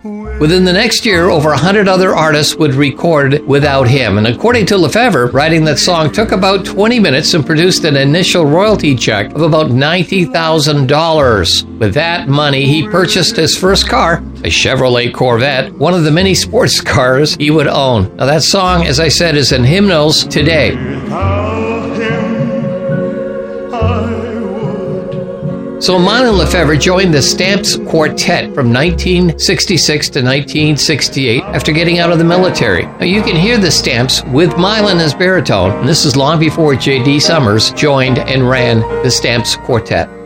Within the next year, over 100 other artists would record without him. And according to Lefevre, writing that song took about 20 minutes and produced an initial royalty check of about $90,000. With that money, he purchased his first car, a Chevrolet Corvette, one of the many sports cars he would own. Now that song, as I said, is in hymnals today. So Mylon Lefevre joined the Stamps Quartet from 1966 to 1968 after getting out of the military. Now you can hear the Stamps with Mylon as baritone, and this is long before J.D. Summers joined and ran the Stamps Quartet.